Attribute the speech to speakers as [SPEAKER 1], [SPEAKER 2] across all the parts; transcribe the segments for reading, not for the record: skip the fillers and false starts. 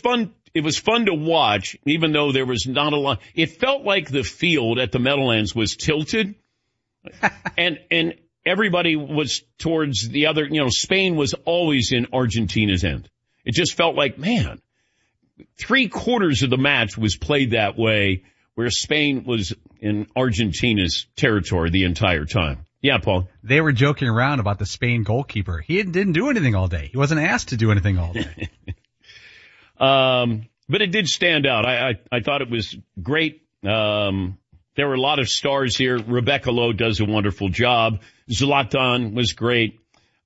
[SPEAKER 1] fun. It was fun to watch, even though there was not a lot. It felt like the field at the Meadowlands was tilted, and everybody was towards the other. Spain was always in Argentina's end. It just felt like, man, 3/4 of the match was played that way, where Spain was in Argentina's territory the entire time. Yeah, Paul.
[SPEAKER 2] They were joking around about the Spain goalkeeper. He didn't do anything all day. He wasn't asked to do anything all day.
[SPEAKER 1] But it did stand out. I thought it was great. There were a lot of stars here. Rebecca Lowe does a wonderful job. Zlatan was great.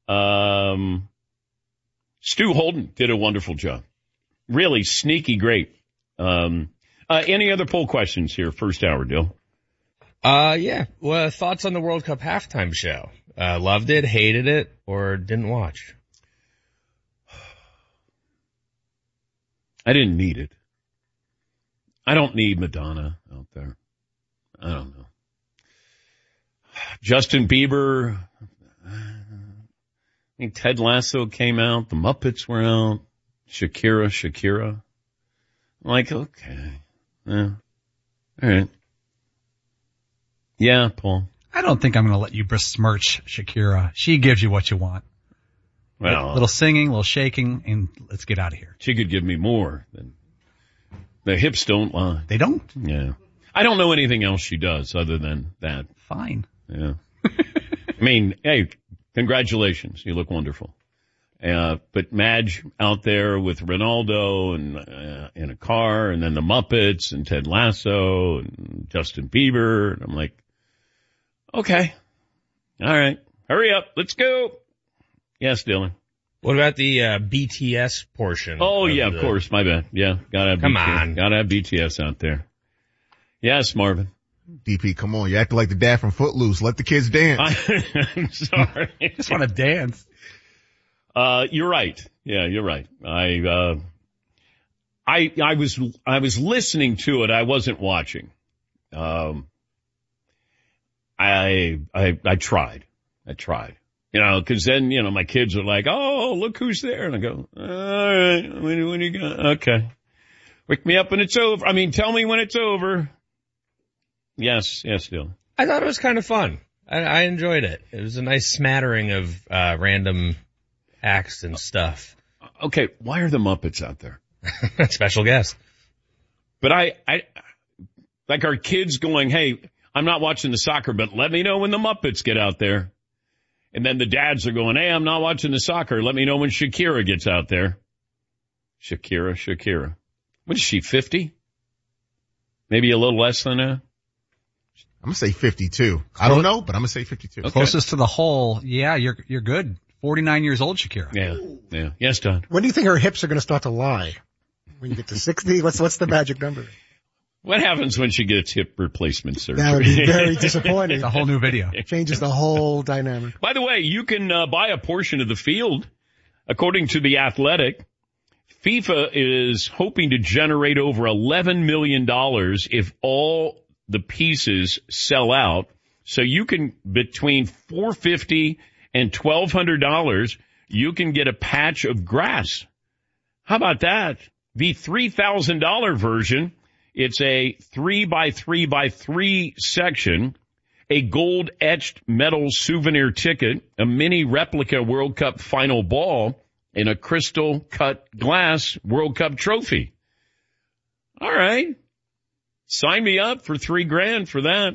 [SPEAKER 1] Stu Holden did a wonderful job. Really sneaky great. Any other poll questions here? First hour, Dill.
[SPEAKER 3] Yeah. Well, thoughts on the World Cup halftime show? Loved it, hated it, or didn't watch?
[SPEAKER 1] I didn't need it. I don't need Madonna out there. I don't know. Justin Bieber. I think Ted Lasso came out. The Muppets were out. Shakira. I'm like, okay. Yeah. All right. Yeah, Paul.
[SPEAKER 2] I don't think I'm going to let you besmirch Shakira. She gives you what you want.
[SPEAKER 1] Well,
[SPEAKER 2] a little singing, a little shaking, and let's get out of here.
[SPEAKER 1] She could give me more. The hips don't lie.
[SPEAKER 2] They don't?
[SPEAKER 1] Yeah. I don't know anything else she does other than that.
[SPEAKER 2] Fine.
[SPEAKER 1] Yeah. I mean, hey, congratulations. You look wonderful. But Madge out there with Ronaldo and in a car, and then the Muppets and Ted Lasso and Justin Bieber. And I'm like, okay. All right. Hurry up. Let's go. Yes, Dylan.
[SPEAKER 3] What about the BTS portion?
[SPEAKER 1] Oh, yeah, of course. My bad. Yeah. Gotta have
[SPEAKER 3] Come
[SPEAKER 1] BTS.
[SPEAKER 3] on.
[SPEAKER 1] Gotta have BTS out there. Yes, Marvin.
[SPEAKER 4] DP, come on. You acting like the dad from Footloose. Let the kids dance.
[SPEAKER 1] I'm sorry.
[SPEAKER 2] Just want to dance.
[SPEAKER 1] You're right. Yeah, you're right. I was listening to it. I wasn't watching. I tried. Cause then, my kids are like, oh, look who's there. And I go, all right, when you got? Okay. Wake me up when it's over. Tell me when it's over. Yes, Dylan.
[SPEAKER 3] I thought it was kind of fun. I enjoyed it. It was a nice smattering of random acts and stuff.
[SPEAKER 1] Okay, why are the Muppets out there?
[SPEAKER 3] Special guest.
[SPEAKER 1] But I like our kids going, hey, I'm not watching the soccer, but let me know when the Muppets get out there. And then the dads are going, hey, I'm not watching the soccer. Let me know when Shakira gets out there. Shakira. What is she, 50? Maybe a little less than that?
[SPEAKER 4] I'm going to say 52. I don't know, but I'm going to say 52.
[SPEAKER 1] Okay.
[SPEAKER 2] Closest to the hole. Yeah, you're good. 49 years old, Shakira.
[SPEAKER 1] Yeah. Yes, Don.
[SPEAKER 5] When do you think her hips are going to start to lie? When you get to 60? What's the magic number?
[SPEAKER 1] What happens when she gets hip replacement surgery?
[SPEAKER 5] That would be very disappointing.
[SPEAKER 2] It's a whole new video.
[SPEAKER 5] Changes the whole dynamic.
[SPEAKER 1] By the way, you can buy a portion of the field. According to The Athletic, FIFA is hoping to generate over $11 million if all the pieces sell out. So you can, between $450 and $1,200, you can get a patch of grass. How about that? The $3,000 version, it's a 3x3x3 section, a gold etched metal souvenir ticket, a mini replica World Cup final ball, and a crystal cut glass World Cup trophy. All right. Sign me up for $3,000 for that.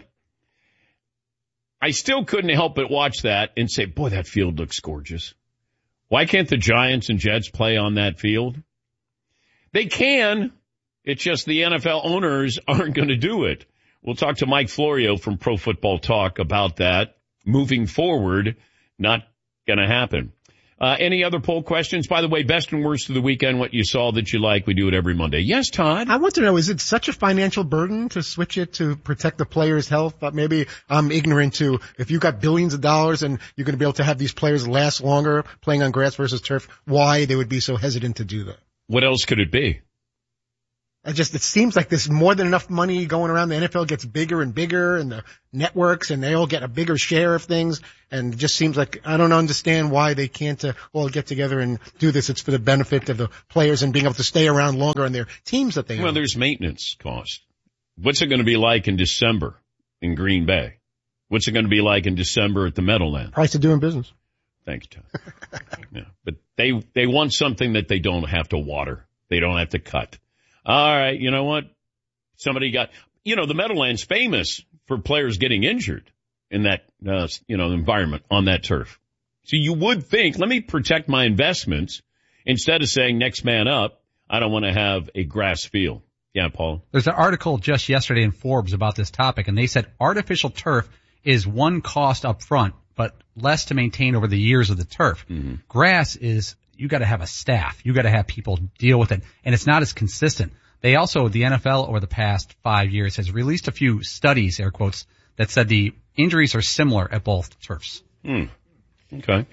[SPEAKER 1] I still couldn't help but watch that and say, boy, that field looks gorgeous. Why can't the Giants and Jets play on that field? They can. It's just the NFL owners aren't going to do it. We'll talk to Mike Florio from Pro Football Talk about that. Moving forward, not going to happen. Any other poll questions? By the way, best and worst of the weekend, what you saw that you like. We do it every Monday. Yes, Todd?
[SPEAKER 5] I want to know, is it such a financial burden to switch it to protect the players' health? Maybe I'm ignorant to, if you've got billions of dollars and you're going to be able to have these players last longer playing on grass versus turf, why they would be so hesitant to do that?
[SPEAKER 1] What else could it be?
[SPEAKER 5] It seems like there's more than enough money going around. The NFL gets bigger and bigger, and the networks, and they all get a bigger share of things. And it just seems like I don't understand why they can't all get together and do this. It's for the benefit of the players and being able to stay around longer on their teams that they
[SPEAKER 1] Well,
[SPEAKER 5] own.
[SPEAKER 1] there's maintenance cost. What's it going to be like in December in Green Bay? What's it going to be like in December at the Meadowlands?
[SPEAKER 5] Price of doing business.
[SPEAKER 1] Thank you, Tom. Yeah, but they want something that they don't have to water. They don't have to cut. All right, you know what? Somebody got, the Meadowlands famous for players getting injured in that, environment on that turf. So you would think, let me protect my investments instead of saying next man up. I don't want to have a grass field. Yeah, Paul.
[SPEAKER 2] There's an article just yesterday in Forbes about this topic, and they said artificial turf is one cost up front, but less to maintain over the years of the turf. Mm-hmm. Grass is, you got to have a staff. You got to have people deal with it, and it's not as consistent. They also, the NFL over the past 5 years has released a few studies, air quotes, that said the injuries are similar at both turfs.
[SPEAKER 1] Okay.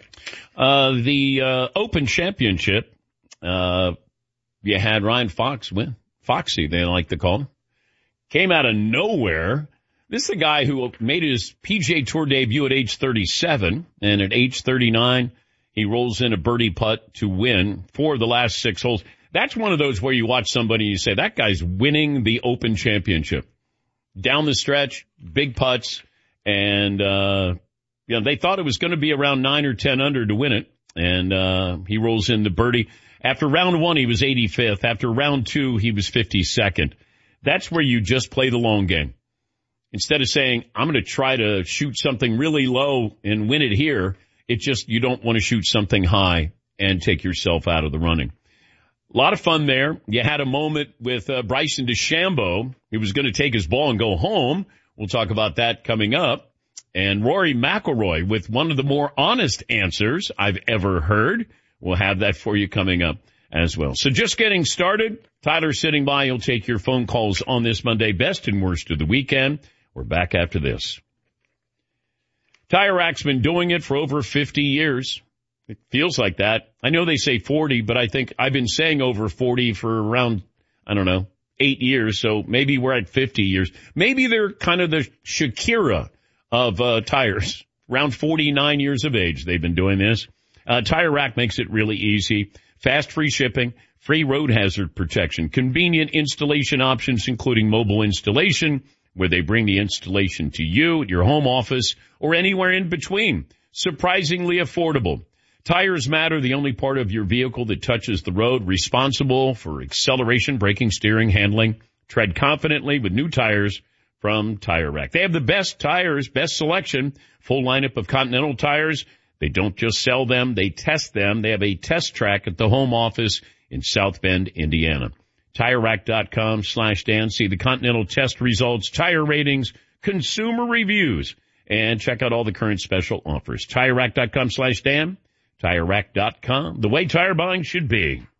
[SPEAKER 1] The Open Championship, you had Ryan Fox win. Foxy, they like to call him. Came out of nowhere. This is a guy who made his PGA Tour debut at age 37, and at age 39, he rolls in a birdie putt to win 4 of the last 6 holes. That's one of those where you watch somebody and you say, that guy's winning the Open Championship. Down the stretch, big putts, and, they thought it was going to be around 9 or 10 under to win it, and he rolls in the birdie. After round 1, he was 85th. After round 2, he was 52nd. That's where you just play the long game. Instead of saying, I'm going to try to shoot something really low and win it here, you don't want to shoot something high and take yourself out of the running. A lot of fun there. You had a moment with Bryson DeChambeau. He was going to take his ball and go home. We'll talk about that coming up. And Rory McIlroy with one of the more honest answers I've ever heard. We'll have that for you coming up as well. So just getting started. Tyler sitting by. He'll take your phone calls on this Monday, best and worst of the weekend. We're back after this. Tire Rack's been doing it for over 50 years. It feels like that. I know they say 40, but I think I've been saying over 40 for around, 8 years. So maybe we're at 50 years. Maybe they're kind of the Shakira of tires. Around 49 years of age, they've been doing this. Tire Rack makes it really easy. Fast free shipping, free road hazard protection, convenient installation options, including mobile installation, where they bring the installation to you at your home office or anywhere in between. Surprisingly affordable. Tires matter, the only part of your vehicle that touches the road, responsible for acceleration, braking, steering, handling. Tread confidently with new tires from Tire Rack. They have the best tires, best selection, full lineup of Continental tires. They don't just sell them, they test them. They have a test track at the home office in South Bend, Indiana. TireRack.com/Dan. See the Continental test results, tire ratings, consumer reviews, and check out all the current special offers. TireRack.com/Dan. TireRack.com. The way tire buying should be.